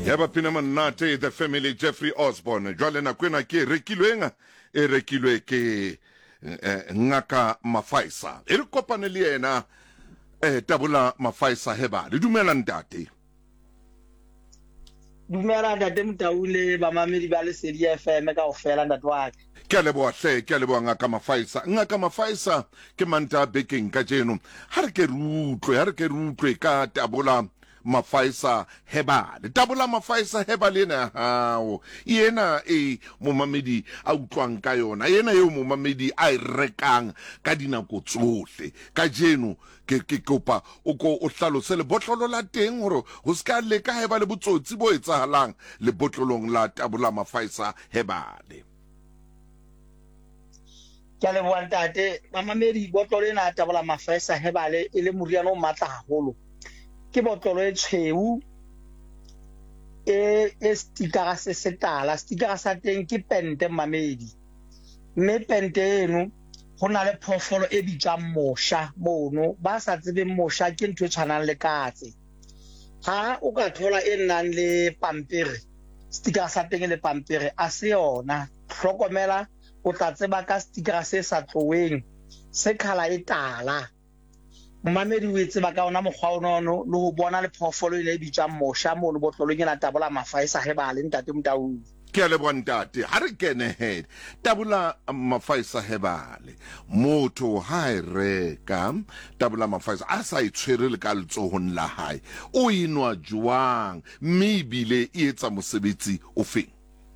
ya ba pina manate the family Jeffrey Osborne jwale na kwena ke rekilwe ke Ngaka Mafaisa e re kopane le yena Tabula Mafaisa heba le dumela ntate dumela ntate Mtaule ba mamedi ba le Sedi FM ka ofela ntate wa ke a leboa Ngaka Mafaisa ke manta bekeng ka jeno ha re ke rutlwe ka Tabula Mafaisa heba le Tabula Mafaisa heba lena hao yena momamedi a utlwang ka yona yena yo momamedi a rekang ka dinako tsohle ka jeno ke kopa o hlalose le botlolo la teng hore ho ska le ka heba le botsotsi bo etsahalang le botlolong la Tabula Mafaisa heba le ke le bua ntate mamamedi botlolo ena Tabula Mafaisa heba le ile moriana o matla haholo ke botlolo e tshweu stikara se setala stikara sa teng ke pente mamedi mme pente eno go na le phofolo e bitsang mosha mono ba sa tsebeng mosha ke ntho e tshwanang le katse ha o ka thola e nang le pampiri stikara sa teng le pampiri a se yona hlokomela o tla tseba ka stikara se sa tloweng se khala e tala mamedi o etse ba ka ona mokgwa ono le ho bona le phofolo ile e bitsang mosha mo le botlolo ke la Tabula Mafaisa heba le ntate Mtaule ke le bua ntate ha re kene head Tabula Mafaisa heba le motho ha reka Tabula Mafaisa a sa itshwere le ka letsohong la hae o inwa jwang mebile e etsa mosebetsi o feng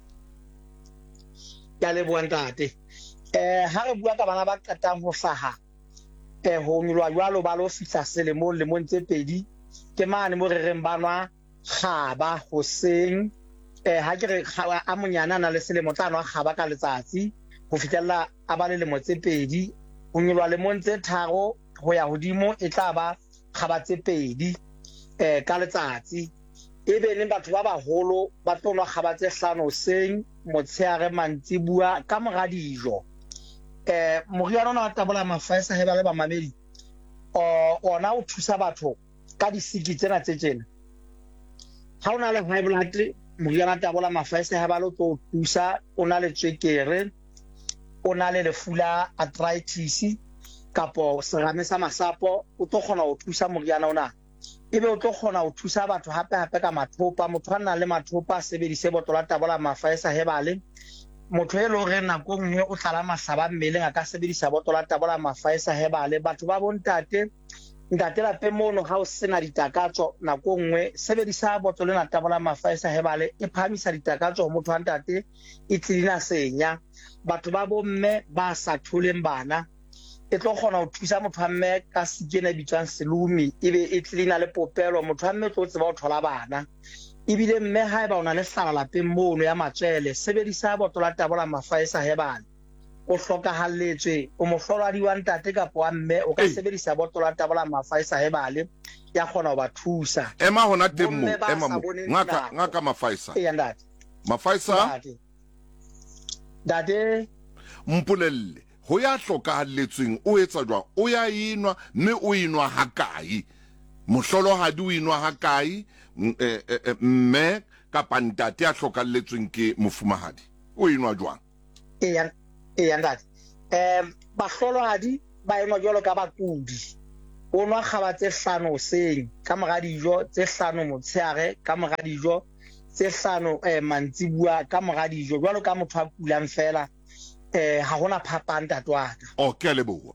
ke le bua ntate ha re bua ka bana ba qetang ho hlaha ho nyolwa jwalo ba lo fihla selemo le montse pedi ke mane mo re reng banwa khaba hoseng ha ke re a monyana na le selemo tlanwa khaba ka letsatsi ho fitella a ba le lemo tse pedi ho nyolwa le montse tharo ho ya hodimo e tla ba khaba tse pedi ka letsatsi ebe le batho ba baholo ba tlonwa khaba tse hlano hoseng motsheare mantsibua ka mora dijo moriana ona wa Tabula Mafaisa heba le ba mamedi ona o thusa batho ka disiki tsena tse tsena ha ona le high blood moriana Tabula Mafaisa heba le tlo thusa ona le tswekere ona le lefula arthritis kapo serame sa masapo o tlo khona o thusa moriana ona ebe o tlo khona o thusa batho hape ka mathopa motho a nang le mathopa a sebedise botlolo la Tabula Mafaisa heba le motho e lo re nako nngwe o tlala mahlaba mmeleng a ka sebedisa botlolo la Tabula Mafaisa heba le batho ba bontate lape mono ha o sena ditakatso nako nngwe sebedisa botlolo la Tabula Mafaisa heba le e phamisa ditakatso ho motho wa ntate e tlina senya batho ba bomme ba sa tholeng bana e tlo khona ho thusa motho wa mme ka sikena bitswang selumi ebe e tlina le popelo motho wa mme tlo tseba ho thola bana ibile mme haeba ona le hlala lapeng mono ya matswele sebedisa botlolo la Tabula Mafaisa heba o hlokahalletswe o mohlolwadi wa ntate kapo wa mme o ka sebedisa botlolo la Tabula Mafaisa heba le ya khona ho ba thusa ema hona temo ngaka Mafaisa ntate Mafaisa date mpolelle ho ya hlokahalletsweng o etsa jwang o ya inwa mme o inwa hakae mohlolohadi o inwa hakae mme kapa ntate a hlokalletsweng ke mofumahadi o inwa jwang ntate bahlolohadi ba enwa jwalo ka bakudi o nwa khaba tse hlano hoseng ka mora dijo tse hlano motsheare ka mora dijo tse hlano mantsibua ka mora dijo jwalo ka motho a kulang fela ha hona phapang tatwaka ke leboa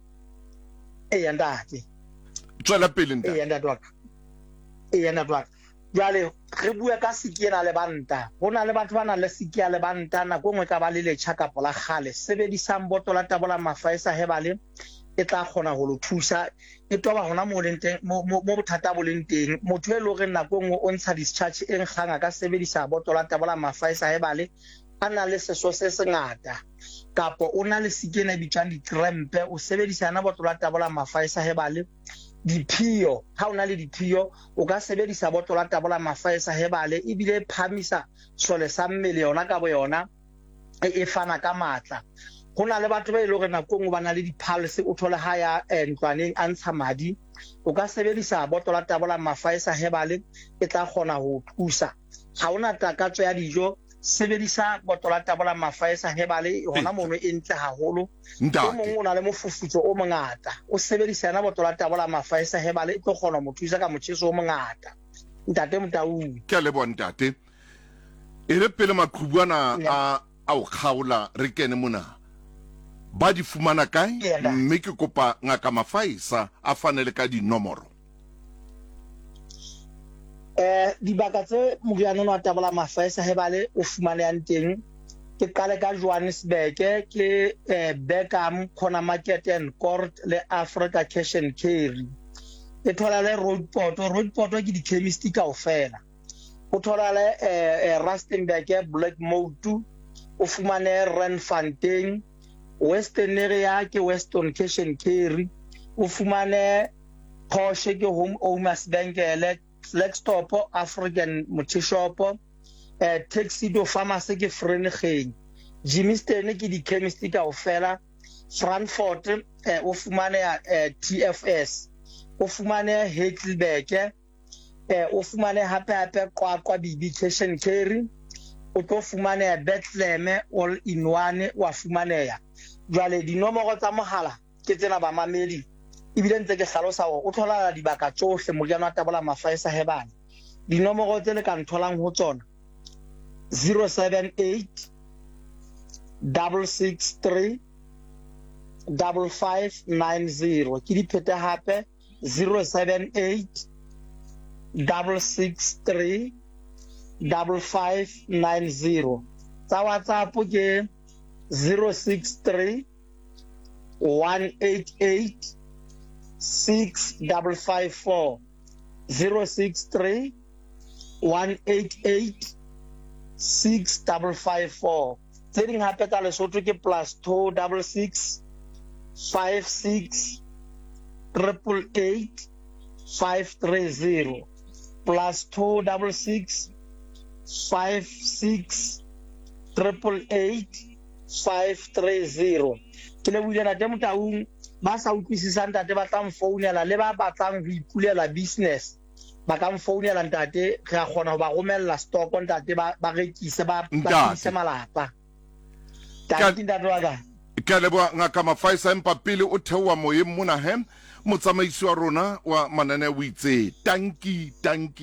ntate tswela pele ntate ntate jwale re bua ka sikiena le banta hona le batho ba nang le sikia le banta nako ngwe ka ba le letjha kapo la khale sebedisang botlolo la Tabula Mafaisa heba le e tla khona ho lo thusa e toba hona mo leng teng mo bothata bo leng teng motho e lo re nako ngwe o ntsha discharge e nkgang ka sebedisa botlolo la Tabula Mafaisa heba le ana le seso se sengata kapo o na le sikiena bitswang di-cramp o sebedisa na botlolo la Tabula Mafaisa heba le diphio ha ona le diphio o ka sebedisa botlolo la Tabula Mafaisa heba le ibile phamisa sole sa mmele yona ka bo yona e fana ka matla hona le batho ba ile re nako ngwe bana le dipulse o thola ha ya ntlwaneng a ntsha madi o ka sebedisa botlolo la Tabula Mafaisa heba le e tla khona ho thusa ha ona takatso ya dijo sebedisa botola tabola mafaesa hebale hona mono e ntle haholo o mongwe o na le mofufutso o mongata o sebedisa yana botola tabola mafaesa hebale e tlo kgona mo thusa ka motjheso o mongata ntate Motaung ke le bona ntate e re pele maqhubwana a o khaola re kene mona ba di fumana kae mme ke kopa ngaka Mafaisa a fanele ka dinomoro dibaka tse moriana wa tabola mafaesa hebale o fumanang teng ke qale ka Johannesburg ke Beckham Corner Market and Court le Africa Cash and Carry e thola le Roadport ke di chemist kaofela o thola le Rustenburg Black Mountain o fumane Randfontein Western area ke Western Cash and Carry o fumane Porsche ke Home Owners Bank Flagstop African Multishop Tuxedo Pharmacy ke Vredendal Jimmy Stene ke di chemist kaofela Frankfurt o fumane TFS o fumane Heidelberg o fumane hape kwa Bibi Cash and Carry o tlo fumane Bethlehem all in one wa fumaneya jwale dinomoro tsa mohala ke tsena ba mamedi ibile ntse ke hlalosa o thola dibaka tsohle moriana wa tabola mafaesa hebane dinomoro tse le ka ntholang ho tsona 078 663 5590 ke di pheta hape 078 663 5590 tsa WhatsApp ke 063 188 6554 063 188 6554 tse ding hape ka Lesotho ke +266 56 888 530 +266 56 888 530 ke le buile ntate Motaung ba sa utlwisisang ntate ba tla mfounela le ba batlang ho ipulela business ba ka mfounela ntate re a kgona ho ba romella stock ntate ba rekise ba tlise malapa ntate ka leboa ngaka Mafaisa empa pele o theoa moyeng mona he motsamaisi wa rona wa manane o itse tanki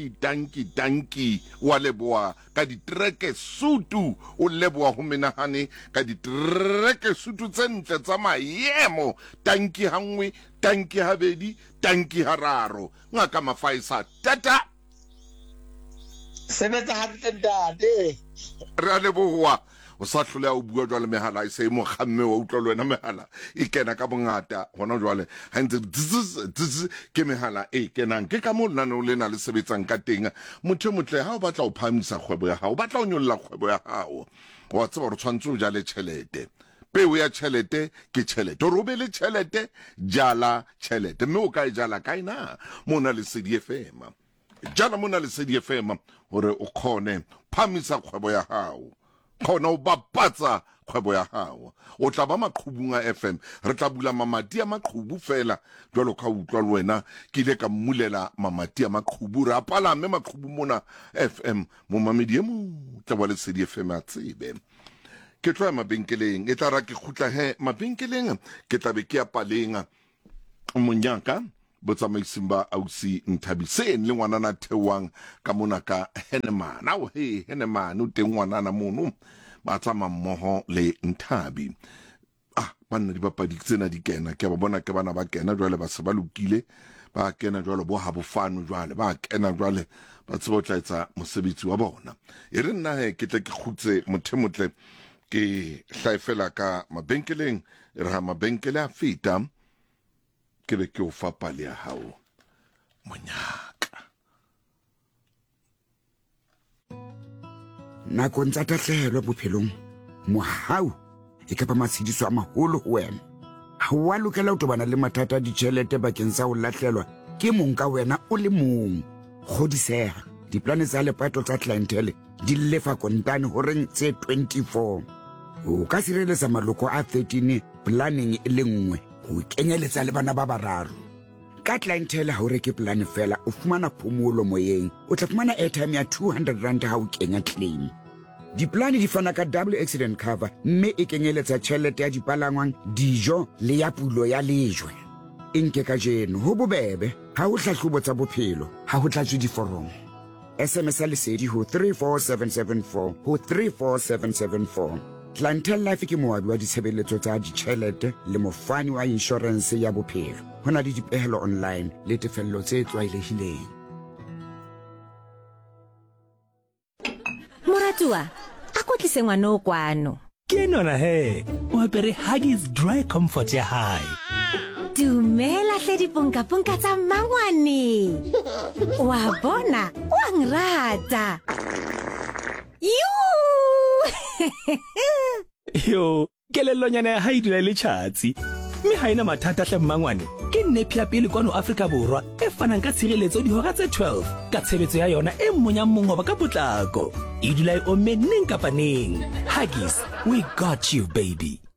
wa leboa ka ditreke sutu o leboa ho menahane ka ditreke sutu tse ntle tsa maemo tanki hangwe tanki habedi tanki hararo ngaka Mafaisa tata sebetsa hantle ntate re a leboa o sa hlolea o bua jwale mehala e se mo khamme wa utlwa lwena mehala e kena ka bongata hona jwale ha ntse ke mehala e kenang ke ka mo nna o lena le sebetsang ka teng motho motle ha o batla o phamisa kgwebo ya hao o batla o nyolla kgwebo ya hao wa tseba re tshwantse o jale tšhelete peo ya tšhelete ke tšhelete o robe le tšhelete jala tšhelete mme o ka e jala kae na mona le CDFM jala mona le CDFM hore o khone phamisa kgwebo ya hao khona o bapatsa kgwebo ya hao o tla ba maqhubunga FM re tla bula mamati a maqhubu fela jwalo ka utlwa le wena ke ile ka mmulela mamati a maqhubu re apala mme maqhubu mona FM mo mamedi mo tla ba le CDFM a tsebe ke tloya mabenkeleng e tla ra ke khutla he mabenkeleng ke tla be ke apalenga monyaka botsamaising ba ausi Nthabiseng le ngwanana Thewang ka mona ka Henneman ao he Henneman o teng ngwanana mono ba tsama mmoho le Nthabi banna di bapadi tsena di kena ke ba bona ke bana ba kena jwale ba se ba lokile ba kena jwale bo ha bofano jwale ba kena jwale ba tsebo tla etsa mosebetsi wa bona e re nna he ke tle ke khutse mothemotle ke hlaifela ka mabenkeleng re ha mabenkele a feta ke be ke o fa pale ya hao monyaka nakong tsa tahlehelo bophelong mohau e ka ba matshediso a maholo ho wena ha wa lokela ho tobana le mathata a ditjhelete bakeng sa ho lahlelwa ke mong ka wena o le mong kgodiseha diplane tsa lepato tsa clientele di lefa kontane horeng tse 24 o ka sireletsa maloko a 13 planning e le nngwe ho kenyeletsa le bana ba bararo ka clientele ha o reke plan fela o fumana phomolo moyeng o tla fumana airtime ya 200 rand ha o kenya claim diplane di fana ka double accident cover mme e kenyeletsa tjhelete ya dipalangwang dijo le ya pulo ya lejwe e nke ka jeno ho bobebe ha o hlahlobo tsa bophelo ha ho tlatswe diforomo SMS lesedi ho 34774 ho 34774 Clientele Life ke moabi wa ditshebeletso tsa ditjhelete le mofani wa insurance ya bophelo hona le dipehelo online le tefello tse tlwaelehileng Moratua a ko tlise ngwana o kwano ke nona he o apere Huggies dry comfort ya hae dumela hle diponka tsa mangwane wa bona wa ngrata yo kelellonyana ya hae dula le tšhatsi mme ha ena mathata hle mmangwane ke nnepi ya pele kwano Afrika Borwa e fanang ka tshireletso dihora tse 12 ka tshebetso ya yona e mmonya mongoba ka potlako e dula e omme neng kapa neng Huggies we got you baby